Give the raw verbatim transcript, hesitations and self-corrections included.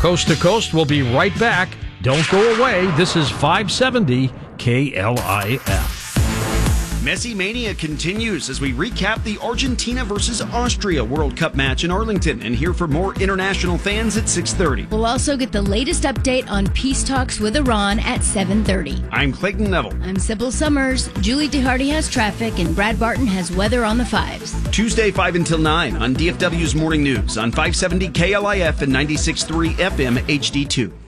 Coast to Coast will be right back. Don't go away. This is five seventy K L I F. Messi Mania continues as we recap the Argentina versus Austria World Cup match in Arlington and hear from more international fans at six thirty. We'll also get the latest update on peace talks with Iran at seven thirty. I'm Clayton Neville. I'm Sybil Summers. Julie DeHardy has traffic and Brad Barton has weather on the fives. Tuesday, five until nine on D F W's Morning News on five seventy K L I F and ninety-six point three F M H D two.